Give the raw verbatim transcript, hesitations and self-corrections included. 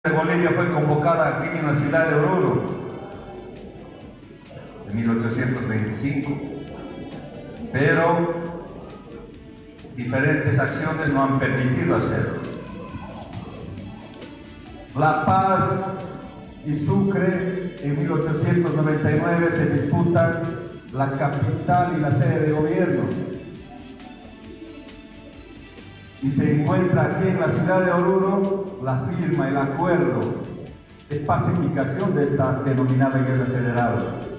de Bolivia fue convocada aquí en la ciudad de Oruro en mil ochocientos veinticinco, pero diferentes acciones no han permitido hacerlo. La Paz y Sucre en mil ochocientos noventa y nueve se disputan la capital y la sede de gobierno, y se encuentra aquí en la ciudad de Oruro la firma, el acuerdo de pacificación de esta denominada guerra federal.